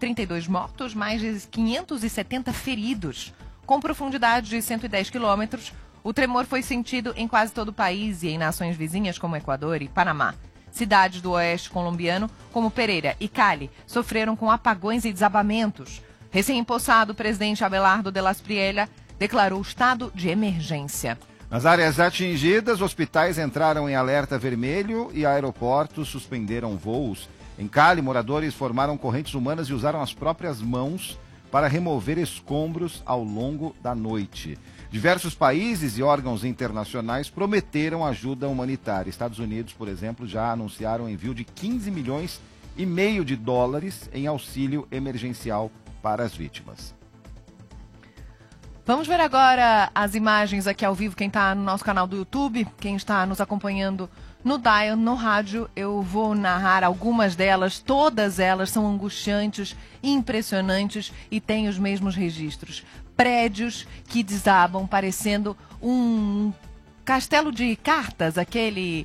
32 mortos, mais de 570 feridos. Com profundidade de 110 quilômetros, o tremor foi sentido em quase todo o país e em nações vizinhas como Equador e Panamá. Cidades do oeste colombiano, como Pereira e Cali, sofreram com apagões e desabamentos. Recém-empossado, o presidente Abelardo de las Priela declarou estado de emergência. Nas áreas atingidas, hospitais entraram em alerta vermelho e aeroportos suspenderam voos. Em Cali, moradores formaram correntes humanas e usaram as próprias mãos para remover escombros ao longo da noite. Diversos países e órgãos internacionais prometeram ajuda humanitária. Estados Unidos, por exemplo, já anunciaram o envio de 15 milhões e meio de dólares em auxílio emergencial para as vítimas. Vamos ver agora as imagens aqui ao vivo, quem está no nosso canal do YouTube, quem está nos acompanhando no Dial, no rádio. Eu vou narrar algumas delas, todas elas são angustiantes, impressionantes e têm os mesmos registros. Prédios que desabam, parecendo um castelo de cartas, aquele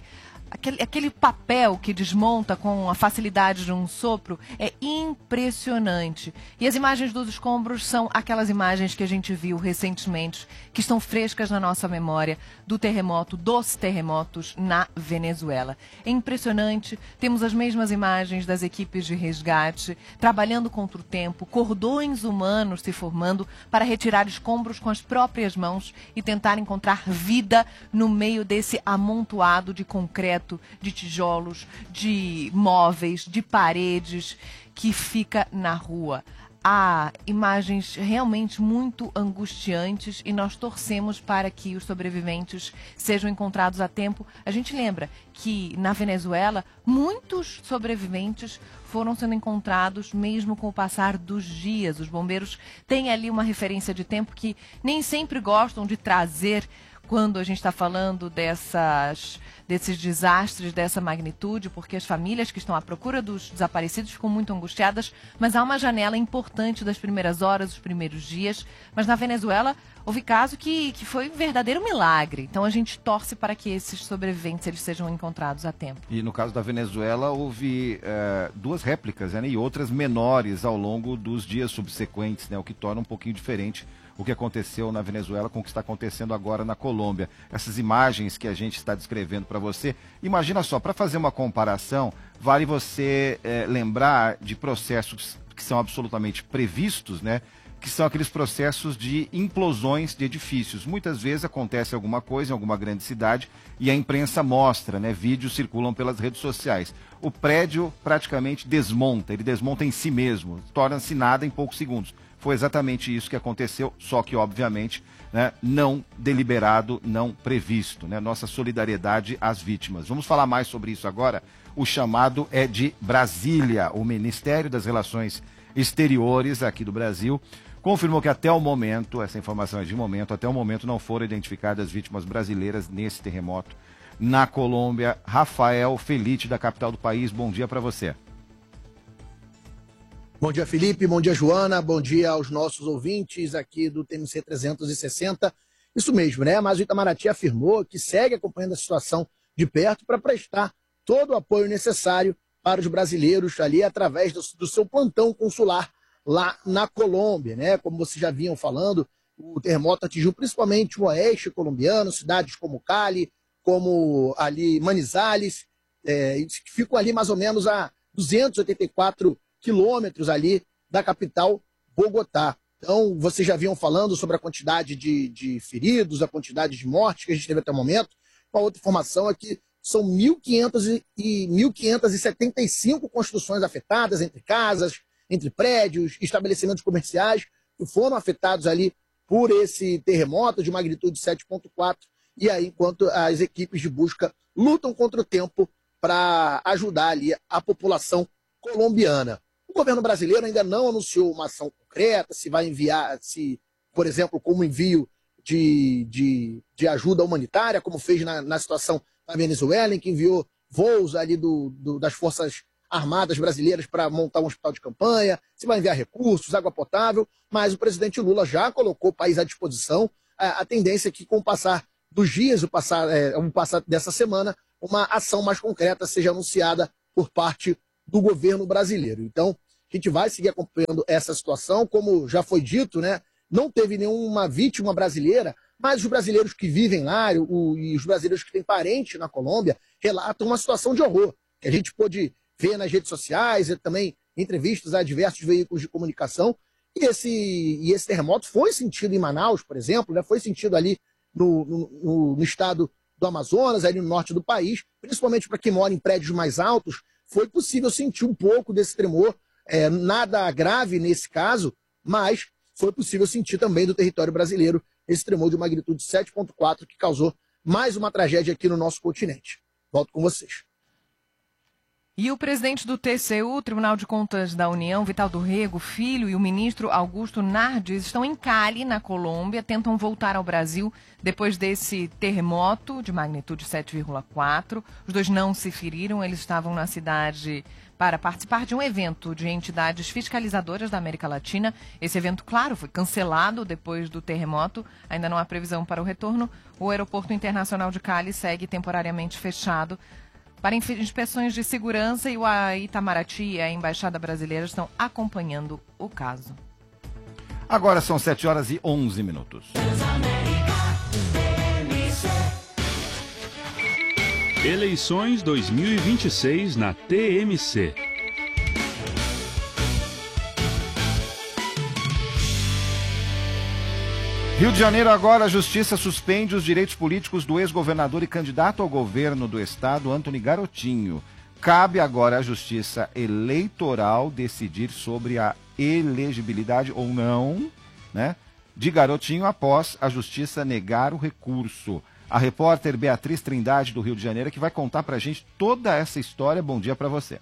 papel que desmonta com a facilidade de um sopro. É impressionante. E as imagens dos escombros são aquelas imagens que a gente viu recentemente, que estão frescas na nossa memória, do terremoto, dos terremotos na Venezuela. É impressionante. Temos as mesmas imagens das equipes de resgate, trabalhando contra o tempo, cordões humanos se formando para retirar escombros com as próprias mãos e tentar encontrar vida no meio desse amontoado de concreto, de tijolos, de móveis, de paredes que fica na rua. Há imagens realmente muito angustiantes e nós torcemos para que os sobreviventes sejam encontrados a tempo. A gente lembra que na Venezuela muitos sobreviventes foram sendo encontrados mesmo com o passar dos dias. Os bombeiros têm ali uma referência de tempo que nem sempre gostam de trazer quando a gente está falando desses desastres dessa magnitude, porque as famílias que estão à procura dos desaparecidos ficam muito angustiadas, mas há uma janela importante das primeiras horas, dos primeiros dias. Mas na Venezuela houve caso que foi um verdadeiro milagre. Então a gente torce para que esses sobreviventes eles sejam encontrados a tempo. E no caso da Venezuela houve duas réplicas, né, e outras menores ao longo dos dias subsequentes, né, o que torna um pouquinho diferente o que aconteceu na Venezuela com o que está acontecendo agora na Colômbia. Essas imagens que a gente está descrevendo para você, imagina só, para fazer uma comparação, vale você lembrar de processos que são absolutamente previstos, né? Que são aqueles processos de implosões de edifícios. Muitas vezes acontece alguma coisa em alguma grande cidade e a imprensa mostra, né? Vídeos circulam pelas redes sociais. O prédio praticamente desmonta, ele desmonta em si mesmo, torna-se nada em poucos segundos. Foi exatamente isso que aconteceu, só que, obviamente, né, não deliberado, não previsto. Né? Nossa solidariedade às vítimas. Vamos falar mais sobre isso agora. O chamado é de Brasília. O Ministério das Relações Exteriores aqui do Brasil confirmou que até o momento, essa informação é de momento, até o momento não foram identificadas vítimas brasileiras nesse terremoto na Colômbia. Rafael Felite, da capital do país, bom dia para você. Bom dia, Felipe. Bom dia, Joana. Bom dia aos nossos ouvintes aqui do TMC 360. Isso mesmo, né? Mas o Itamaraty afirmou que segue acompanhando a situação de perto para prestar todo o apoio necessário para os brasileiros ali através do seu plantão consular lá na Colômbia, né? Como vocês já vinham falando, o terremoto atingiu principalmente o oeste colombiano, cidades como Cali, como ali Manizales, que ficam ali mais ou menos a 284 quilômetros ali da capital Bogotá. Então, vocês já vinham falando sobre a quantidade de feridos, a quantidade de mortes que a gente teve até o momento. Uma outra informação é que são 1.575 construções afetadas, entre casas, entre prédios, estabelecimentos comerciais, que foram afetados ali por esse terremoto de magnitude 7,4. E aí, enquanto as equipes de busca lutam contra o tempo para ajudar ali a população colombiana. O governo brasileiro ainda não anunciou uma ação concreta, se vai enviar, por exemplo, como envio de ajuda humanitária, como fez na situação da Venezuela, em que enviou voos ali das Forças Armadas brasileiras para montar um hospital de campanha, se vai enviar recursos, água potável, mas o presidente Lula já colocou o país à disposição. A tendência é que, com o passar dos dias, o passar dessa semana, uma ação mais concreta seja anunciada por parte do governo brasileiro. Então, A gente vai seguir acompanhando essa situação, como já foi dito, né? Não teve nenhuma vítima brasileira, mas os brasileiros que vivem lá e os brasileiros que têm parente na Colômbia relatam uma situação de horror, que a gente pôde ver nas redes sociais e também em entrevistas a diversos veículos de comunicação. E esse terremoto foi sentido em Manaus, por exemplo, né? Foi sentido ali no estado do Amazonas, ali no norte do país, principalmente para quem mora em prédios mais altos, foi possível sentir um pouco desse tremor, nada grave nesse caso, mas foi possível sentir também do território brasileiro esse tremor de magnitude 7,4 que causou mais uma tragédia aqui no nosso continente. Volto com vocês. E o presidente do TCU, Tribunal de Contas da União, Vital do Rego Filho, e o ministro Augusto Nardes estão em Cali, na Colômbia, tentam voltar ao Brasil depois desse terremoto de magnitude 7,4. Os dois não se feriram, eles estavam na cidade para participar de um evento de entidades fiscalizadoras da América Latina. Esse evento, claro, foi cancelado depois do terremoto, ainda não há previsão para o retorno. O Aeroporto Internacional de Cali segue temporariamente fechado para inspeções de segurança, e o Itamaraty e a Embaixada Brasileira estão acompanhando o caso. Agora são 7h11. Eleições 2026 na TMC. Rio de Janeiro agora, a Justiça suspende os direitos políticos do ex-governador e candidato ao governo do estado, Antony Garotinho. Cabe agora à Justiça Eleitoral decidir sobre a elegibilidade ou não, né, de Garotinho após a Justiça negar o recurso. A repórter Beatriz Trindade, do Rio de Janeiro, que vai contar pra gente toda essa história. Bom dia para você.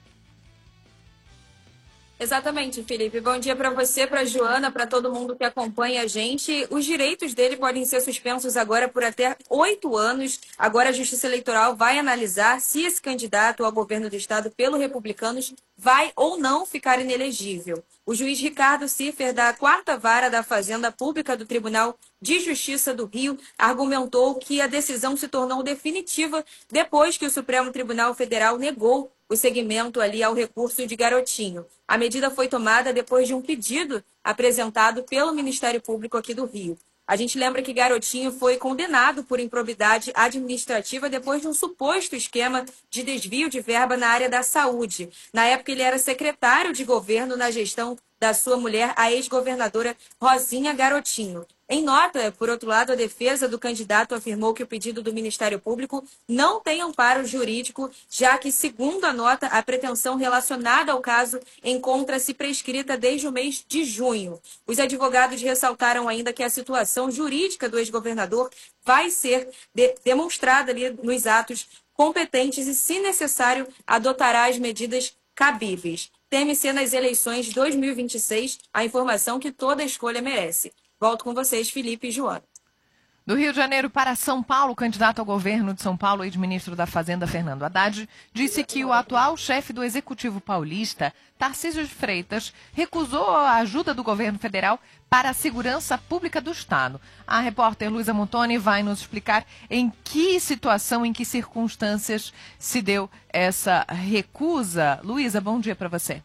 Exatamente, Felipe. Bom dia para você, para a Joana, para todo mundo que acompanha a gente. Os direitos dele podem ser suspensos agora por até 8 anos. Agora a Justiça Eleitoral vai analisar se esse candidato ao governo do estado pelo Republicanos vai ou não ficar inelegível. O juiz Ricardo Ciffer, da 4ª Vara da Fazenda Pública do Tribunal de Justiça do Rio, argumentou que a decisão se tornou definitiva depois que o Supremo Tribunal Federal negou o seguimento ali ao recurso de Garotinho. A medida foi tomada depois de um pedido apresentado pelo Ministério Público aqui do Rio. A gente lembra que Garotinho foi condenado por improbidade administrativa depois de um suposto esquema de desvio de verba na área da saúde. Na época, ele era secretário de governo na gestão da sua mulher, a ex-governadora Rosinha Garotinho. Em nota, por outro lado, a defesa do candidato afirmou que o pedido do Ministério Público não tem amparo jurídico, já que, segundo a nota, a pretensão relacionada ao caso encontra-se prescrita desde o mês de junho. Os advogados ressaltaram ainda que a situação jurídica do ex-governador vai ser demonstrada ali nos atos competentes e, se necessário, adotará as medidas cabíveis. TMC nas eleições 2026, a informação que toda escolha merece. Volto com vocês, Felipe e Joana. Do Rio de Janeiro para São Paulo, o candidato ao governo de São Paulo, ex-ministro da Fazenda, Fernando Haddad, disse que o atual chefe do Executivo paulista, Tarcísio de Freitas, recusou a ajuda do governo federal para a segurança pública do Estado. A repórter Luísa Montoni vai nos explicar em que situação, em que circunstâncias se deu essa recusa. Luísa, bom dia para você.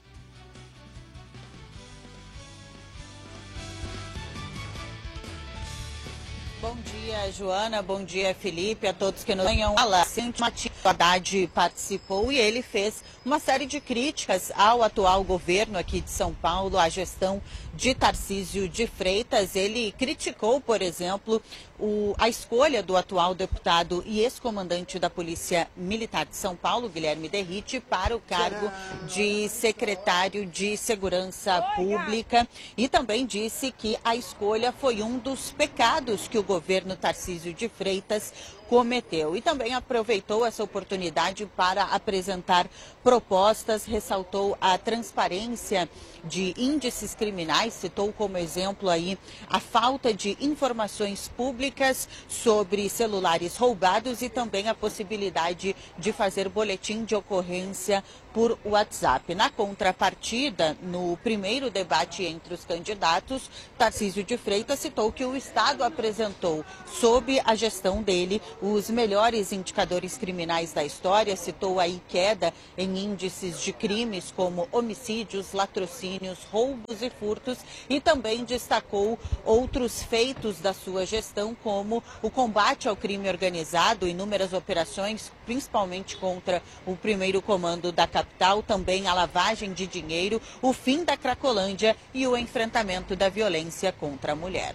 Bom dia, Joana. Bom dia, Felipe. A todos que nos acompanham. O Haddad participou e ele fez uma série de críticas ao atual governo aqui de São Paulo, à gestão de Tarcísio de Freitas. Ele criticou, por exemplo, a escolha do atual deputado e ex-comandante da Polícia Militar de São Paulo, Guilherme Derrite, para o cargo de secretário de Segurança Pública, e também disse que a escolha foi um dos pecados que o governo Tarcísio de Freitas cometeu. E também aproveitou essa oportunidade para apresentar propostas, ressaltou a transparência de índices criminais, citou como exemplo aí a falta de informações públicas sobre celulares roubados e também a possibilidade de fazer boletim de ocorrência por WhatsApp. Na contrapartida, no primeiro debate entre os candidatos, Tarcísio de Freitas citou que o Estado apresentou, sob a gestão dele, os melhores indicadores criminais da história, citou aí queda em índices de crimes como homicídios, latrocínios, roubos e furtos, e também destacou outros feitos da sua gestão, como o combate ao crime organizado, inúmeras operações, principalmente contra o primeiro comando da capital, também a lavagem de dinheiro, o fim da Cracolândia e o enfrentamento da violência contra a mulher.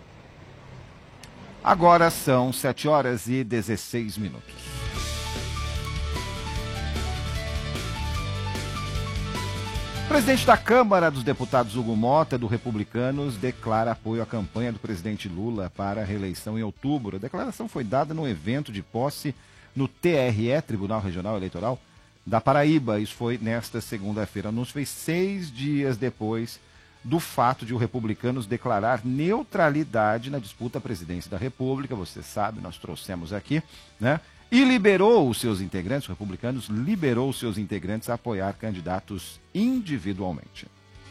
Agora são 7h16. O presidente da Câmara dos Deputados, Hugo Motta, do Republicanos, declara apoio à campanha do presidente Lula para a reeleição em outubro. A declaração foi dada no evento de posse no TRE, Tribunal Regional Eleitoral da Paraíba. Isso foi nesta segunda-feira. O anúncio foi 6 dias depois do fato de o Republicanos declarar neutralidade na disputa à presidência da República. Você sabe, nós trouxemos aqui, né? E liberou os seus integrantes, o Republicanos liberou os seus integrantes a apoiar candidatos individualmente.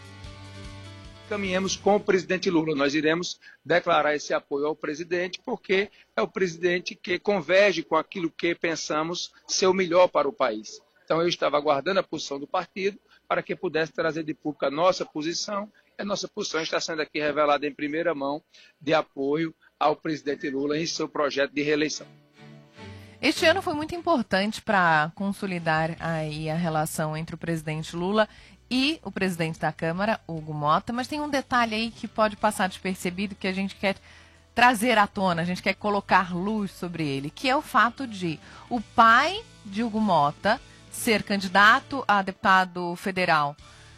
Caminhemos com o presidente Lula. Nós iremos declarar esse apoio ao presidente, porque é o presidente que converge com aquilo que pensamos ser o melhor para o país. Então eu estava aguardando a posição do partido para que pudesse trazer de público a nossa posição. A nossa posição está sendo aqui revelada em primeira mão de apoio ao presidente Lula em seu projeto de reeleição. Este ano foi muito importante para consolidar aí a relação entre o presidente Lula e o presidente da Câmara, Hugo Motta, mas tem um detalhe aí que pode passar despercebido que a gente quer trazer à tona, a gente quer colocar luz sobre ele, que é o fato de o pai de Hugo Motta ser candidato a deputado federal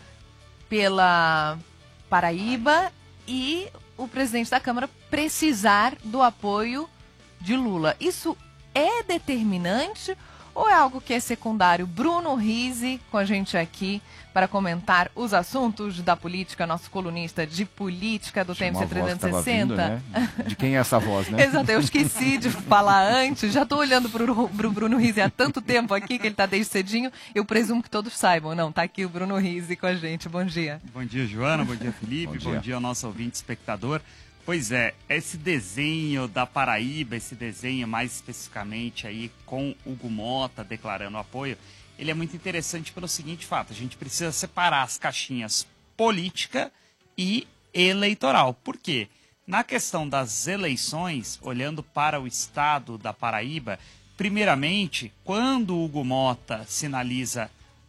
pela Paraíba e o presidente da Câmara precisar do apoio de Lula. Isso é determinante ou é algo que é secundário? Bruno Rizzi com a gente aqui para comentar os assuntos da política, nosso colunista de política do TMC 360. Vindo, né? De quem é essa voz, né? Exato, eu esqueci de falar antes, já estou olhando para o Bruno Rizzi há tanto tempo aqui, que ele está desde cedinho, eu presumo que todos saibam. Não, está aqui o Bruno Rizzi com a gente, bom dia. Bom dia, Joana, bom dia, Felipe, bom dia ao nosso ouvinte espectador. Pois é, esse desenho da Paraíba, esse desenho mais especificamente aí com Hugo Motta declarando apoio, ele é muito interessante pelo seguinte fato: a gente precisa separar as caixinhas política e eleitoral. Por quê? Na questão das eleições, olhando para o estado da Paraíba, primeiramente, quando o Hugo Motta sinaliza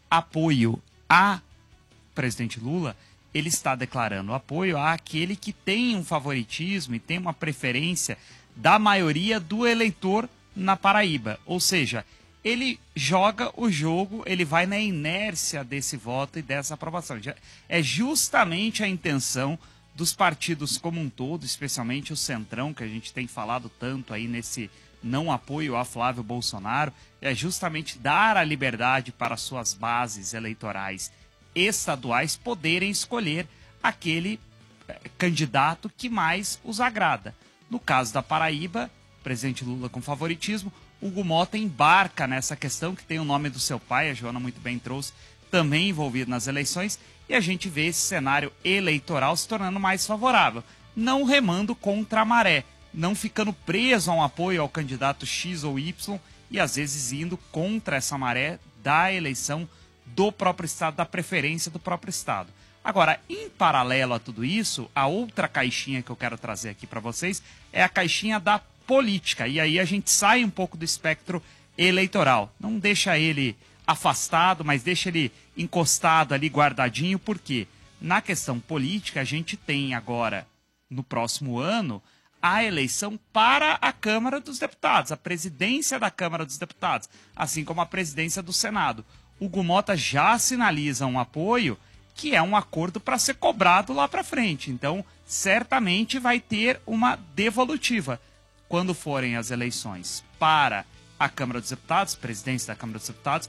apoio a presidente Lula, ele está declarando apoio àquele que tem um favoritismo e tem uma preferência da maioria do eleitor na Paraíba. Ou seja, ele joga o jogo, ele vai na inércia desse voto e dessa aprovação. É justamente a intenção dos partidos como um todo, especialmente o Centrão, que a gente tem falado tanto aí nesse não apoio a Flávio Bolsonaro, é justamente dar a liberdade para suas bases eleitorais estaduais poderem escolher aquele candidato que mais os agrada. No caso da Paraíba, presidente Lula com favoritismo, Hugo Motta embarca nessa questão que tem o nome do seu pai, a Joana muito bem trouxe, também envolvido nas eleições, e a gente vê esse cenário eleitoral se tornando mais favorável, não remando contra a maré, não ficando preso a um apoio ao candidato X ou Y e às vezes indo contra essa maré da eleição do próprio estado, da preferência do próprio estado. Agora, em paralelo a tudo isso, a outra caixinha que eu quero trazer aqui para vocês é a caixinha da política. E aí a gente sai um pouco do espectro eleitoral. Não deixa ele afastado, mas deixa ele encostado ali, guardadinho, porque na questão política a gente tem agora, no próximo ano, a eleição para a Câmara dos Deputados, a presidência da Câmara dos Deputados, assim como a presidência do Senado. Hugo Motta já sinaliza um apoio que é um acordo para ser cobrado lá para frente. Então, certamente vai ter uma devolutiva quando forem as eleições para a Câmara dos Deputados, presidência da Câmara dos Deputados.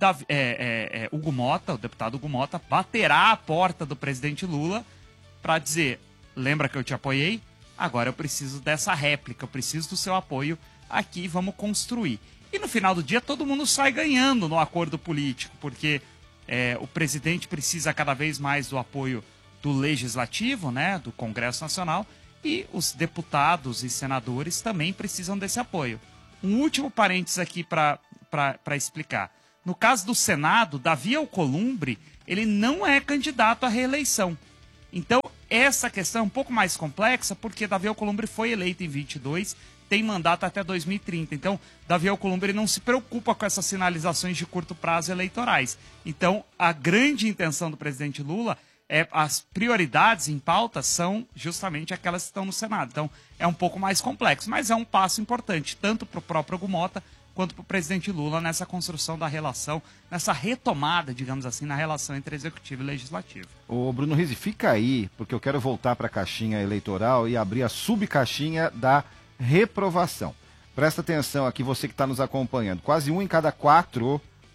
Hugo Motta, o deputado Hugo Motta, baterá a porta do presidente Lula para dizer: lembra que eu te apoiei? Agora eu preciso dessa réplica, eu preciso do seu apoio aqui, vamos construir. E no final do dia todo mundo sai ganhando no acordo político, porque o presidente precisa cada vez mais do apoio do Legislativo, né, do Congresso Nacional, e os deputados e senadores também precisam desse apoio. Um último parênteses aqui para explicar. No caso do Senado, Davi Alcolumbre, ele não é candidato à reeleição. Então, essa questão é um pouco mais complexa, porque Davi Alcolumbre foi eleito em 22, tem mandato até 2030. Então, Davi Alcolumbre não se preocupa com essas sinalizações de curto prazo eleitorais. Então, a grande intenção do presidente Lula as prioridades em pauta são justamente aquelas que estão no Senado. Então, é um pouco mais complexo, mas é um passo importante, tanto para o próprio Hugo Motta, quanto para o presidente Lula nessa construção da relação, nessa retomada, digamos assim, na relação entre executivo e legislativo. Ô Bruno Rizzi, fica aí, porque eu quero voltar para a caixinha eleitoral e abrir a subcaixinha da reprovação. Presta atenção aqui, você que está nos acompanhando. Quase um em cada quatro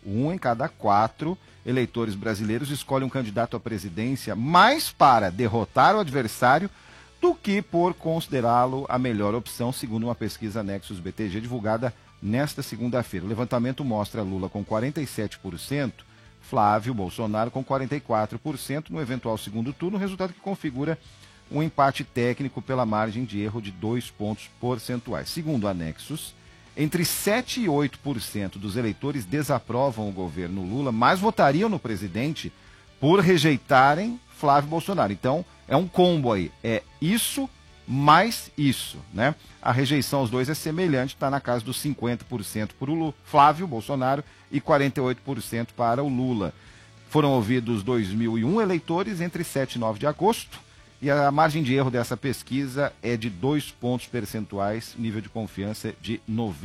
eleitores brasileiros escolhe um candidato à presidência mais para derrotar o adversário do que por considerá-lo a melhor opção, segundo uma pesquisa Nexus BTG divulgada nesta segunda-feira. O levantamento mostra Lula com 47%, Flávio Bolsonaro com 44% no eventual segundo turno, resultado que configura um empate técnico pela margem de erro de 2 pontos percentuais. Segundo a Nexus, entre 7% e 8% dos eleitores desaprovam o governo Lula, mas votariam no presidente por rejeitarem Flávio Bolsonaro. Então, é um combo aí. É isso mais isso, né? A rejeição aos dois é semelhante, está na casa dos 50% para o Flávio Bolsonaro e 48% para o Lula. Foram ouvidos 2.001 eleitores entre 7 e 9 de agosto. E a margem de erro dessa pesquisa é de 2 pontos percentuais, nível de confiança de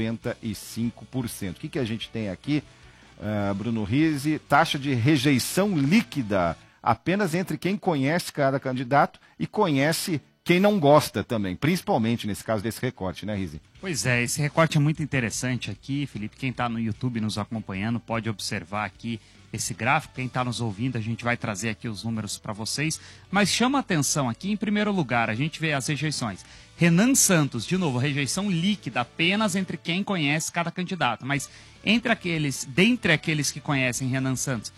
95%. O que a gente tem aqui, Bruno Rizzi? Taxa de rejeição líquida, apenas entre quem conhece cada candidato e conhece quem não gosta também, principalmente nesse caso desse recorte, né, Rizzi? Pois é, esse recorte é muito interessante aqui, Felipe. Quem está no YouTube nos acompanhando pode observar aqui esse gráfico. Quem está nos ouvindo, a gente vai trazer aqui os números para vocês. Mas chama atenção aqui, em primeiro lugar, a gente vê as rejeições. Renan Santos, de novo, rejeição líquida, apenas entre quem conhece cada candidato. Mas dentre aqueles que conhecem Renan Santos,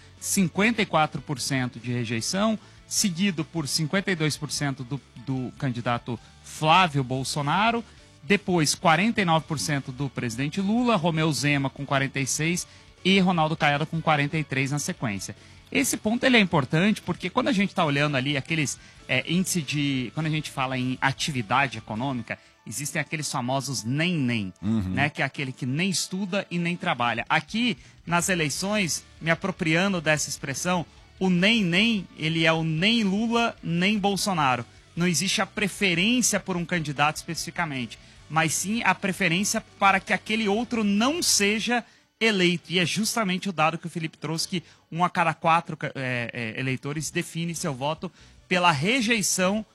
54% de rejeição, seguido por 52% do candidato Flávio Bolsonaro, depois 49% do presidente Lula, Romeu Zema com 46% e Ronaldo Caiado com 43% na sequência. Esse ponto ele é importante porque quando a gente está olhando ali aqueles índice de... Quando a gente fala em atividade econômica, existem aqueles famosos nem-nem, né? Que é aquele que nem estuda e nem trabalha. Aqui, nas eleições, me apropriando dessa expressão, o nem-nem, ele é o nem Lula, nem Bolsonaro. Não existe a preferência por um candidato especificamente, mas sim a preferência para que aquele outro não seja eleito. E é justamente o dado que o Felipe trouxe, que 1 a cada 4 eleitores define seu voto pela rejeição,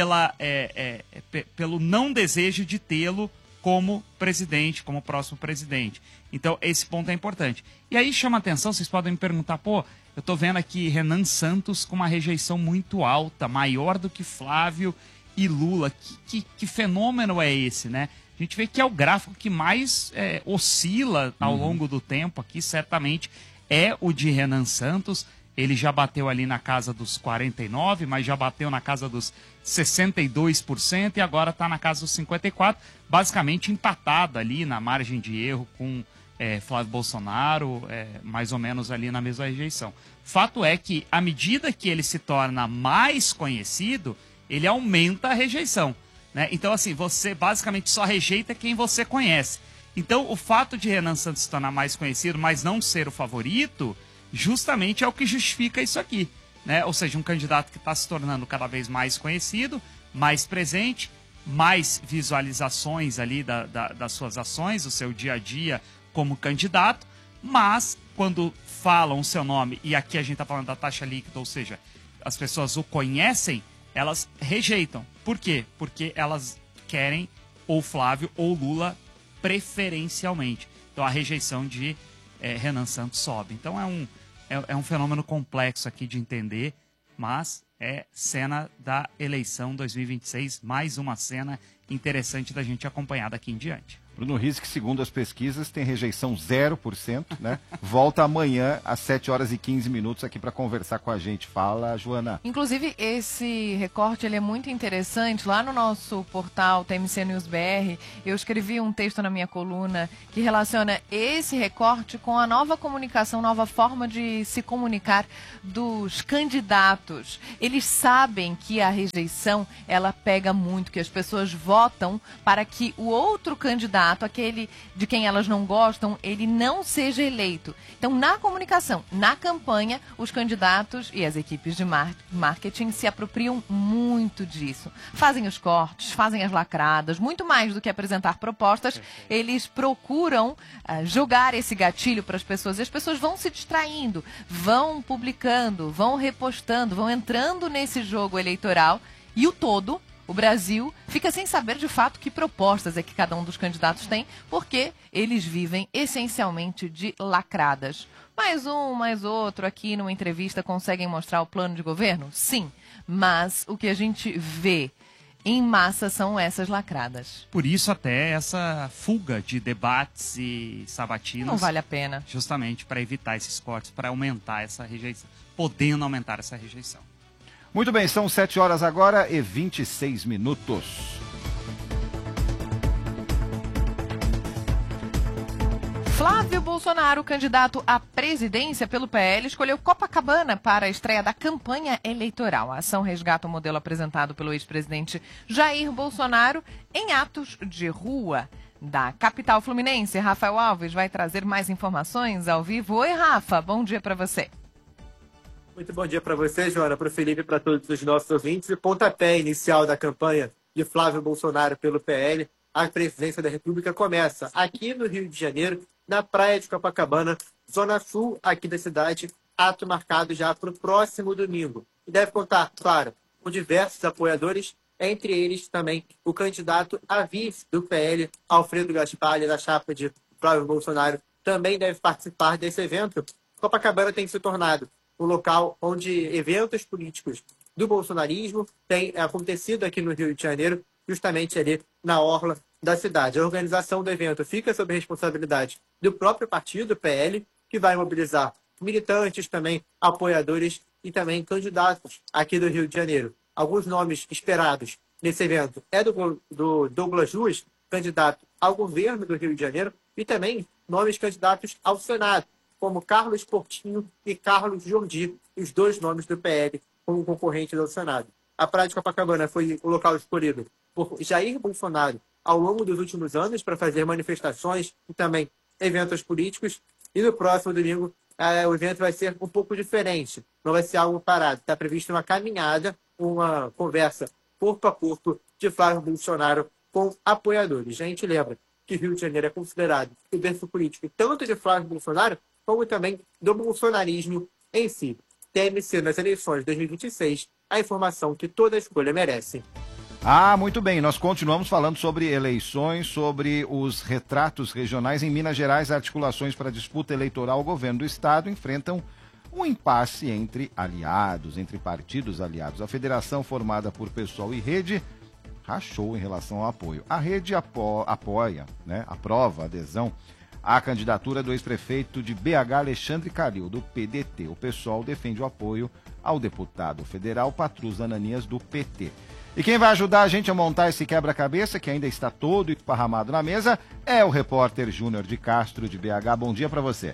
pelo não desejo de tê-lo como presidente, como próximo presidente. Então, esse ponto é importante. E aí chama atenção, vocês podem me perguntar, eu estou vendo aqui Renan Santos com uma rejeição muito alta, maior do que Flávio e Lula. Que fenômeno é esse, né? A gente vê que é o gráfico que mais oscila ao longo do tempo aqui, certamente é o de Renan Santos. Ele já bateu ali na casa dos 49%, mas já bateu na casa dos 62% e agora está na casa dos 54%, basicamente empatado ali na margem de erro com Flávio Bolsonaro, mais ou menos ali na mesma rejeição. Fato é que, à medida que ele se torna mais conhecido, ele aumenta a rejeição, né? Então, assim, você basicamente só rejeita quem você conhece. Então, o fato de Renan Santos se tornar mais conhecido, mas não ser o favorito, justamente é o que justifica isso aqui, né? Ou seja, um candidato que está se tornando cada vez mais conhecido, mais presente, mais visualizações ali das suas ações, o seu dia a dia como candidato, mas quando falam o seu nome, e aqui a gente está falando da taxa líquida, ou seja, as pessoas o conhecem, elas rejeitam. Por quê? Porque elas querem ou Flávio ou Lula preferencialmente. Então a rejeição de Renan Santos sobe. Então é um fenômeno complexo aqui de entender, mas é cena da eleição 2026, mais uma cena interessante da gente acompanhar daqui em diante. Bruno Rizzi, que segundo as pesquisas tem rejeição 0%, né? Volta amanhã às 7h15 aqui para conversar com a gente. Fala, Joana. Inclusive, esse recorte ele é muito interessante. Lá no nosso portal TMC News BR, eu escrevi um texto na minha coluna que relaciona esse recorte com a nova comunicação, nova forma de se comunicar dos candidatos. Eles sabem que a rejeição, ela pega muito, que as pessoas votam para que o outro candidato, aquele de quem elas não gostam, ele não seja eleito. Então, na comunicação, na campanha, os candidatos e as equipes de marketing se apropriam muito disso. Fazem os cortes, fazem as lacradas, muito mais do que apresentar propostas, eles procuram jogar esse gatilho para as pessoas. E as pessoas vão se distraindo, vão publicando, vão repostando, vão entrando nesse jogo eleitoral e o Brasil fica sem saber de fato que propostas é que cada um dos candidatos tem, porque eles vivem essencialmente de lacradas. Mais um, mais outro aqui numa entrevista conseguem mostrar o plano de governo? Sim, mas o que a gente vê em massa são essas lacradas. Por isso até essa fuga de debates e sabatinas. Não vale a pena. Justamente para evitar esses cortes, para aumentar essa rejeição, podendo aumentar essa rejeição. Muito bem, são 7h agora e 26 minutos. Flávio Bolsonaro, candidato à presidência pelo PL, escolheu Copacabana para a estreia da campanha eleitoral. A ação resgata o modelo apresentado pelo ex-presidente Jair Bolsonaro em atos de rua da capital fluminense. Rafael Alves vai trazer mais informações ao vivo. Oi, Rafa, bom dia para você. Muito bom dia para você, Joana, para o Felipe e para todos os nossos ouvintes. O pontapé inicial da campanha de Flávio Bolsonaro pelo PL, a presidência da República, começa aqui no Rio de Janeiro, na praia de Copacabana, zona sul aqui da cidade, ato marcado já para o próximo domingo. E deve contar, claro, com diversos apoiadores, entre eles também o candidato a vice do PL, Alfredo Gaspar, da chapa de Flávio Bolsonaro, também deve participar desse evento. Copacabana tem se tornado um local onde eventos políticos do bolsonarismo têm acontecido aqui no Rio de Janeiro, justamente ali na orla da cidade. A organização do evento fica sob responsabilidade do próprio partido, PL, que vai mobilizar militantes também, apoiadores e também candidatos aqui do Rio de Janeiro. Alguns nomes esperados nesse evento é do Douglas Luiz, candidato ao governo do Rio de Janeiro, e também nomes candidatos ao Senado, como Carlos Portinho e Carlos Jordi, os dois nomes do PL como concorrentes ao Senado. A Praia de Copacabana foi o local escolhido por Jair Bolsonaro ao longo dos últimos anos para fazer manifestações e também eventos políticos. E no próximo domingo o evento vai ser um pouco diferente, não vai ser algo parado. Está prevista uma caminhada, uma conversa corpo a corpo de Flávio Bolsonaro com apoiadores. A gente lembra que Rio de Janeiro é considerado o berço político tanto de Flávio Bolsonaro como também do bolsonarismo em si. TMC nas eleições de 2026, a informação que toda escolha merece. Muito bem, nós continuamos falando sobre eleições, sobre os retratos regionais. Em Minas Gerais, articulações para a disputa eleitoral, o governo do estado enfrentam um impasse entre aliados, entre partidos aliados. A federação, formada por PSOL e Rede, rachou em relação ao apoio. A Rede aprova a adesão à candidatura do ex-prefeito de BH, Alexandre Calil, do PDT. O PSOL defende o apoio ao deputado federal Patrus Ananias, do PT. E quem vai ajudar a gente a montar esse quebra-cabeça, que ainda está todo esparramado na mesa, é o repórter Júnior de Castro, de BH. Bom dia para você.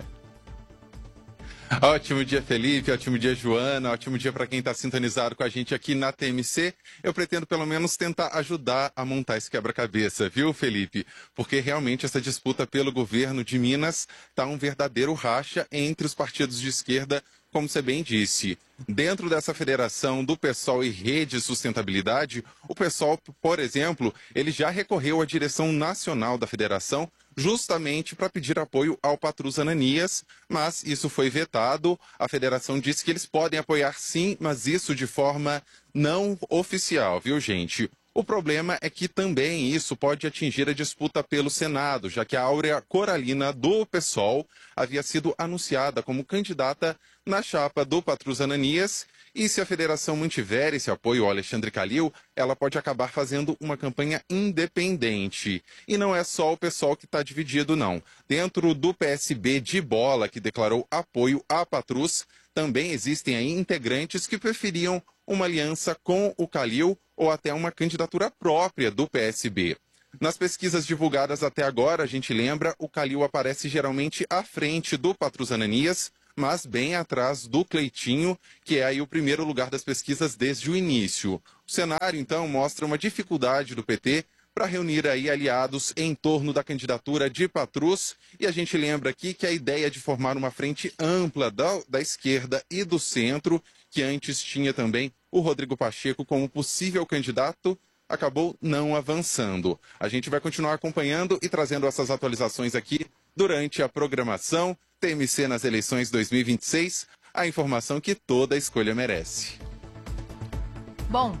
Ótimo dia, Felipe, ótimo dia, Joana, ótimo dia para quem está sintonizado com a gente aqui na TMC. Eu pretendo pelo menos tentar ajudar a montar esse quebra-cabeça, viu, Felipe? Porque realmente essa disputa pelo governo de Minas está um verdadeiro racha entre os partidos de esquerda, como você bem disse. Dentro dessa federação do PSOL e Rede Sustentabilidade, o PSOL, por exemplo, ele já recorreu à direção nacional da federação justamente para pedir apoio ao Patrus Ananias, mas isso foi vetado. A federação disse que eles podem apoiar sim, mas isso de forma não oficial, viu, gente? O problema é que também isso pode atingir a disputa pelo Senado, já que a Áurea Coralina do PSOL havia sido anunciada como candidata na chapa do Patrus Ananias E se a federação mantiver esse apoio ao Alexandre Calil, ela pode acabar fazendo uma campanha independente. E não é só o pessoal que está dividido, não. Dentro do PSB de Bola, que declarou apoio à Patrus, também existem aí integrantes que preferiam uma aliança com o Calil ou até uma candidatura própria do PSB. Nas pesquisas divulgadas até agora, a gente lembra, o Calil aparece geralmente à frente do Patrus Ananias, mas bem atrás do Cleitinho, que é aí o primeiro lugar das pesquisas desde o início. O cenário, então, mostra uma dificuldade do PT para reunir aí aliados em torno da candidatura de Patrus. E a gente lembra aqui que a ideia de formar uma frente ampla da esquerda e do centro, que antes tinha também o Rodrigo Pacheco como possível candidato, acabou não avançando. A gente vai continuar acompanhando e trazendo essas atualizações aqui durante a programação TMC nas eleições 2026, a informação que toda escolha merece. Bom,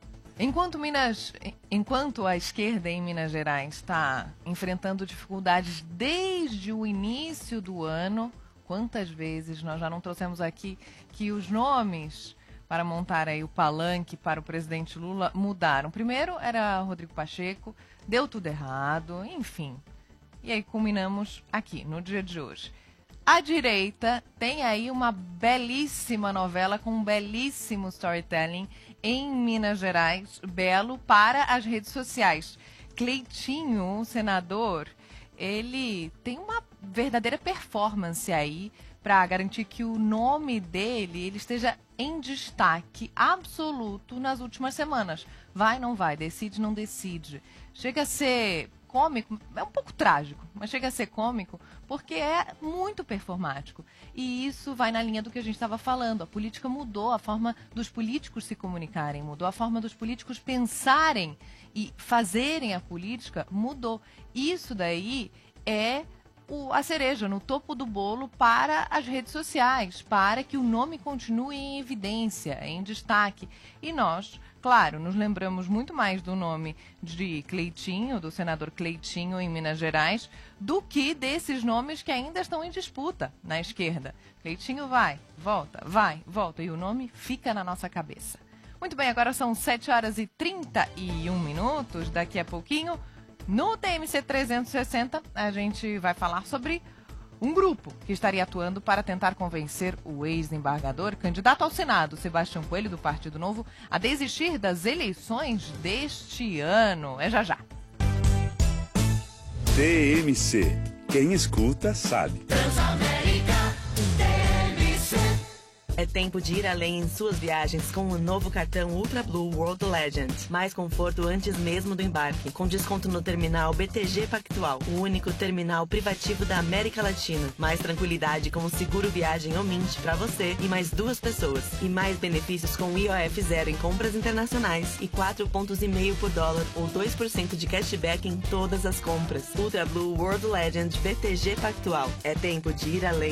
enquanto a esquerda em Minas Gerais está enfrentando dificuldades desde o início do ano, quantas vezes nós já não trouxemos aqui que os nomes para montar aí o palanque para o presidente Lula mudaram. Primeiro era Rodrigo Pacheco, deu tudo errado, enfim. E aí culminamos aqui, no dia de hoje. A direita tem aí uma belíssima novela com um belíssimo storytelling em Minas Gerais, belo para as redes sociais. Cleitinho, o senador, ele tem uma verdadeira performance aí para garantir que o nome dele ele esteja em destaque absoluto nas últimas semanas. Vai, não vai, decide, não decide. Chega a ser cômico, é um pouco trágico, mas chega a ser cômico porque é muito performático. E isso vai na linha do que a gente estava falando. A política mudou, a forma dos políticos se comunicarem mudou, a forma dos políticos pensarem e fazerem a política mudou. Isso daí é a cereja no topo do bolo para as redes sociais, para que o nome continue em evidência, em destaque. E nós, claro, nos lembramos muito mais do nome de Cleitinho, do senador Cleitinho em Minas Gerais, do que desses nomes que ainda estão em disputa na esquerda. Cleitinho vai, volta, e o nome fica na nossa cabeça. Muito bem, agora são 7h31. Daqui a pouquinho, no TMC 360, a gente vai falar sobre um grupo que estaria atuando para tentar convencer o ex-embargador, candidato ao Senado, Sebastião Coelho, do Partido Novo, a desistir das eleições deste ano. É já já. TMC. Quem escuta sabe. É tempo de ir além em suas viagens com o novo cartão Ultra Blue World Legend. Mais conforto antes mesmo do embarque, com desconto no terminal BTG Pactual, o único terminal privativo da América Latina. Mais tranquilidade com o seguro viagem ou Mint para você e mais 2 pessoas. E mais benefícios com IOF zero em compras internacionais e 4,5 pontos por dólar ou 2% de cashback em todas as compras. Ultra Blue World Legend BTG Pactual. É tempo de ir além.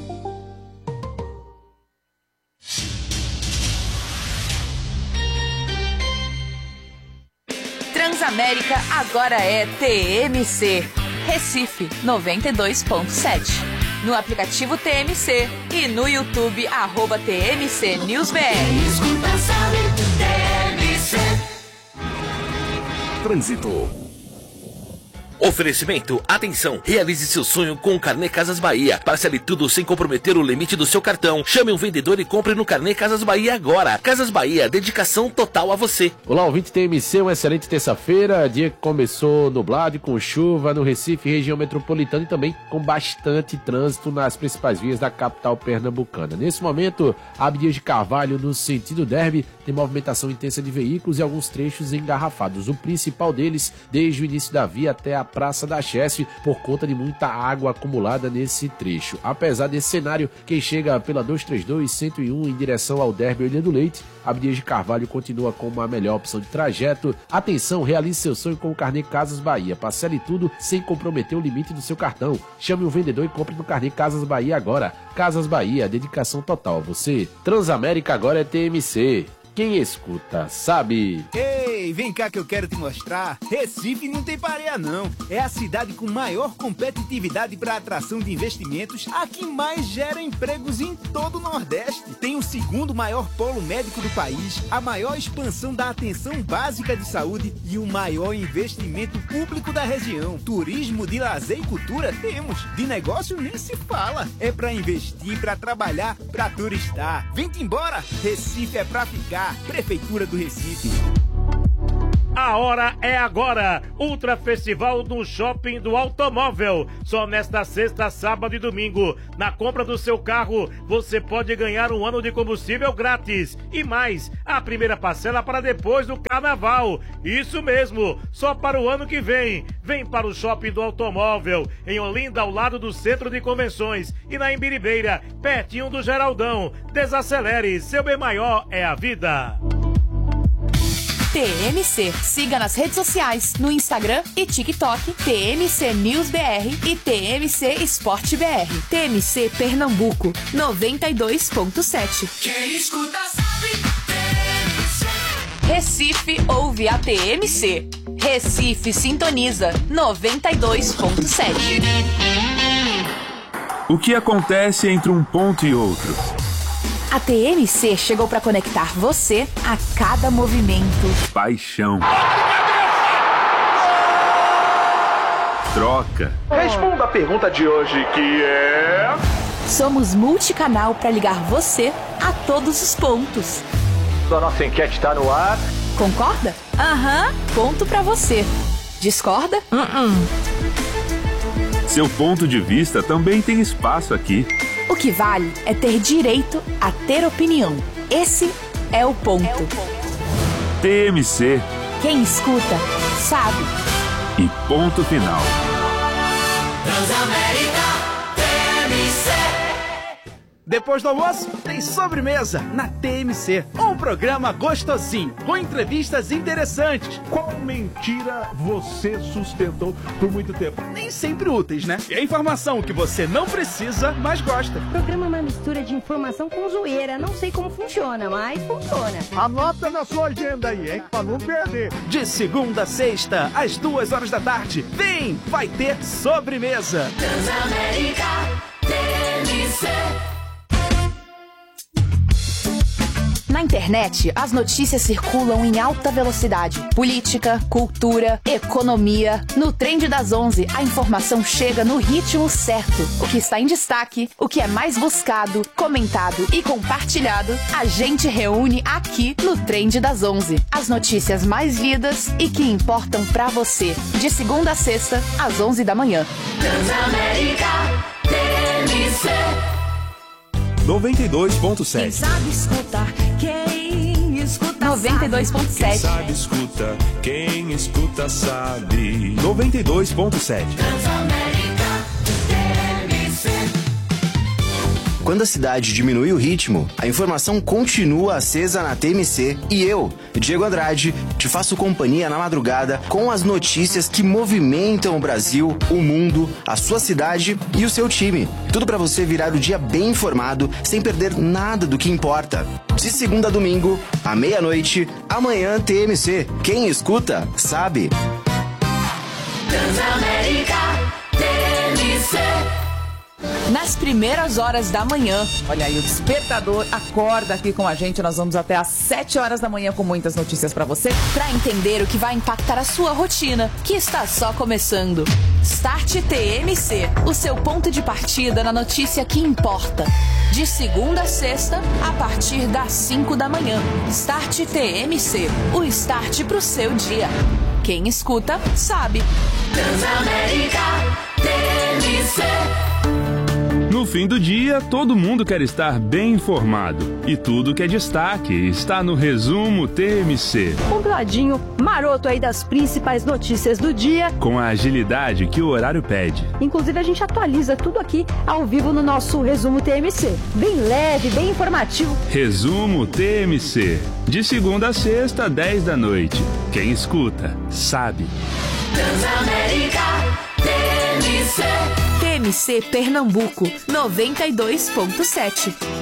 Transamérica agora é TMC, Recife 92.7. No aplicativo TMC e no YouTube, @TMC NewsBR. Trânsito. Oferecimento, atenção, realize seu sonho com o Carnê Casas Bahia. Parcele tudo sem comprometer o limite do seu cartão. Chame um vendedor e compre no Carnê Casas Bahia agora. Casas Bahia, dedicação total a você. Olá, ouvinte TMC, uma excelente terça-feira. Dia que começou nublado e com chuva no Recife, região metropolitana e também com bastante trânsito nas principais vias da capital pernambucana. Nesse momento, Abdias de Carvalho, no sentido Derby, tem movimentação intensa de veículos e alguns trechos engarrafados. O principal deles, desde o início da via até a Praça da Chesf, por conta de muita água acumulada nesse trecho. Apesar desse cenário, quem chega pela 232-101 em direção ao Derby Ilha do Leite, Abdias de Carvalho continua com uma melhor opção de trajeto. Atenção, realize seu sonho com o Carnê Casas Bahia. Parcele tudo sem comprometer o limite do seu cartão. Chame um vendedor e compre no Carnê Casas Bahia agora. Casas Bahia, dedicação total a você. Transamérica agora é TMC. Quem escuta sabe. Ei, Ei, vem cá que eu quero te mostrar. Recife não tem pareia não. É a cidade com maior competitividade para atração de investimentos, a que mais gera empregos em todo o Nordeste. Tem o segundo maior polo médico do país, a maior expansão da atenção básica de saúde e o maior investimento público da região. Turismo, de lazer e cultura temos. De negócio nem se fala. É para investir, para trabalhar, para turistar. Vem-te embora. Recife é pra ficar. Prefeitura do Recife. A hora é agora. Ultra Festival no Shopping do Automóvel. Só nesta sexta, sábado e domingo. Na compra do seu carro, você pode ganhar 1 ano de combustível grátis. E mais, a primeira parcela para depois do carnaval. Isso mesmo, só para o ano que vem. Vem para o Shopping do Automóvel, em Olinda, ao lado do Centro de Convenções. E na Imbiribeira, pertinho do Geraldão. Desacelere, seu bem maior é a vida. TMC. Siga nas redes sociais, no Instagram e TikTok, TMC News BR e TMC Esporte BR. TMC Pernambuco, 92.7. Quem escuta sabe, TMC. Recife ouve a TMC. Recife sintoniza, 92.7. O que acontece entre um ponto e outro? A TMC chegou para conectar você a cada movimento. Paixão. Troca. Responda a pergunta de hoje, que é... Somos multicanal para ligar você a todos os pontos. A nossa enquete está no ar. Concorda? Aham. Ponto para você. Discorda? Seu ponto de vista também tem espaço aqui. O que vale é ter direito a ter opinião. Esse é o ponto. TMC. Quem escuta, sabe. E ponto final. Transamérica, TMC. Depois do almoço, tem sobremesa na TMC. Um programa gostosinho, com entrevistas interessantes. Qual mentira você sustentou por muito tempo? Nem sempre úteis, né? E a informação que você não precisa, mas gosta. O programa é uma mistura de informação com zoeira. Não sei como funciona, mas funciona. Anota na sua agenda aí, hein? Pra não perder. De segunda a sexta, às 2h da tarde. Vem, vai ter sobremesa. Transamérica, TMC. Na internet, as notícias circulam em alta velocidade. Política, cultura, economia. No Trend das 11, a informação chega no ritmo certo. O que está em destaque, o que é mais buscado, comentado e compartilhado, a gente reúne aqui no Trend das 11. As notícias mais lidas e que importam pra você. De segunda a sexta, às 11 da manhã. Transamérica, TMC. 92.7. Quem sabe escutar, quem escuta 92.7. Quem sabe escuta, quem escuta sabe. 92.7. Quando a cidade diminui o ritmo, a informação continua acesa na TMC e eu, Diego Andrade, te faço companhia na madrugada com as notícias que movimentam o Brasil, o mundo, a sua cidade e o seu time. Tudo para você virar o dia bem informado, sem perder nada do que importa. De segunda a domingo, à meia-noite, amanhã TMC. Quem escuta, sabe. Transamérica, TMC. Nas primeiras horas da manhã. Olha aí, o despertador acorda aqui com a gente. Nós vamos até às 7 horas da manhã com muitas notícias pra você. Pra entender o que vai impactar a sua rotina, que está só começando. Start TMC, o seu ponto de partida na notícia que importa. De segunda a sexta, a partir das 5 da manhã. Start TMC, o start pro seu dia. Quem escuta, sabe. Transamérica, TMC. No fim do dia, todo mundo quer estar bem informado. E tudo que é destaque está no Resumo TMC. Compladinho, maroto aí das principais notícias do dia. Com a agilidade que o horário pede. Inclusive, a gente atualiza tudo aqui ao vivo no nosso Resumo TMC. Bem leve, bem informativo. Resumo TMC. De segunda a sexta, 10 da noite. Quem escuta, sabe. Transamérica, TMC. TMC Pernambuco, 92.7.